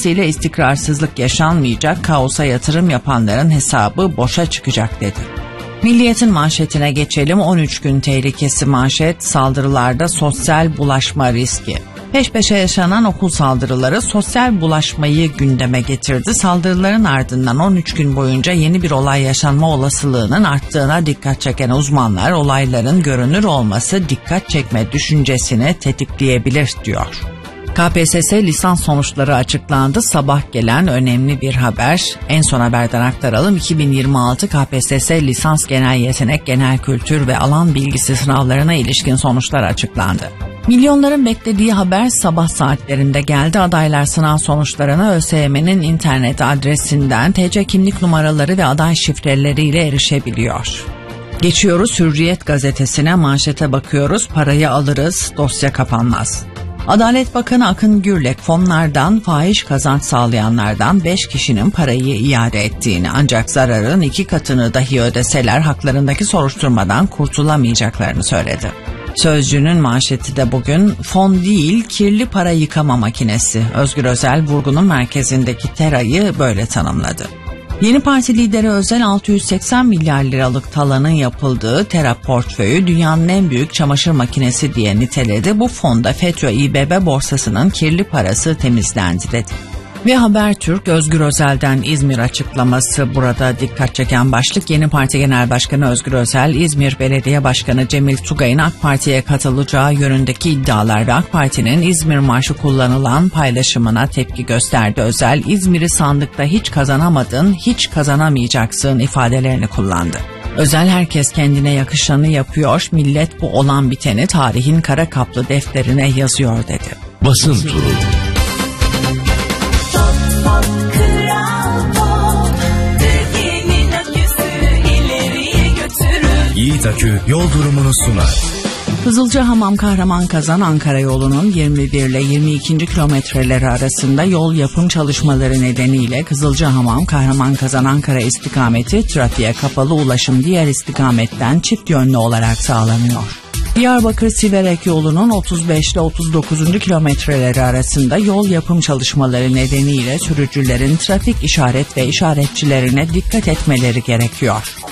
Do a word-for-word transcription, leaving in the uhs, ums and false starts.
Dolayısıyla istikrarsızlık yaşanmayacak, kaosa yatırım yapanların hesabı boşa çıkacak dedi. Milliyet'in manşetine geçelim. on üç gün tehlikesi manşet, saldırılarda sosyal bulaşma riski. Peş peşe yaşanan okul saldırıları sosyal bulaşmayı gündeme getirdi. Saldırıların ardından on üç gün boyunca yeni bir olay yaşanma olasılığının arttığına dikkat çeken uzmanlar, olayların görünür olması dikkat çekme düşüncesini tetikleyebilir diyor. K P S S lisans sonuçları açıklandı. Sabah gelen önemli bir haber. En son haberden aktaralım. iki bin yirmi altı K P S S lisans genel yetenek, genel kültür ve alan bilgisi sınavlarına ilişkin sonuçlar açıklandı. Milyonların beklediği haber sabah saatlerinde geldi. Adaylar sınav sonuçlarına ÖSYM'nin internet adresinden T C kimlik numaraları ve aday şifreleriyle erişebiliyor. Geçiyoruz Hürriyet gazetesine, manşete bakıyoruz. Parayı alırız, dosya kapanmaz. Adalet Bakanı Akın Gürlek fonlardan fahiş kazanç sağlayanlardan beş kişinin parayı iade ettiğini, ancak zararın iki katını dahi ödeseler haklarındaki soruşturmadan kurtulamayacaklarını söyledi. Sözcü'nün manşeti de bugün fon değil kirli para yıkama makinesi. Özgür Özel vurgunun merkezindeki TERA'yı böyle tanımladı. Yeni Parti lideri Özel altı yüz seksen milyar liralık talanın yapıldığı TERA portföyü dünyanın en büyük çamaşır makinesi diye niteledi. Bu fonda FETÖ İBB borsasının kirli parası temizlendi dedi. Ve Habertürk, Özgür Özel'den İzmir açıklaması burada dikkat çeken başlık. Yeni Parti Genel Başkanı Özgür Özel, İzmir Belediye Başkanı Cemil Tugay'ın AK Parti'ye katılacağı yönündeki iddialar ve AK Parti'nin İzmir Marşı kullanılan paylaşımına tepki gösterdi. Özel, İzmir'i sandıkta hiç kazanamadın, hiç kazanamayacaksın ifadelerini kullandı. Özel, herkes kendine yakışanı yapıyor, millet bu olan biteni tarihin kara kaplı defterine yazıyor dedi. Basın turu. Yiğit Akü yol durumunu sunar. Kızılcahamam Kahramanmazan Ankara yolunun yirmi bir ile yirmi ikinci kilometreleri arasında yol yapım çalışmaları nedeniyle Kızılcahamam Kahramanmazan Ankara istikameti trafiğe kapalı, ulaşım diğer istikametten çift yönlü olarak sağlanıyor. Diyarbakır Siverek yolunun otuz beş ile otuz dokuzuncu kilometreleri arasında yol yapım çalışmaları nedeniyle sürücülerin trafik işaret ve işaretçilerine dikkat etmeleri gerekiyor.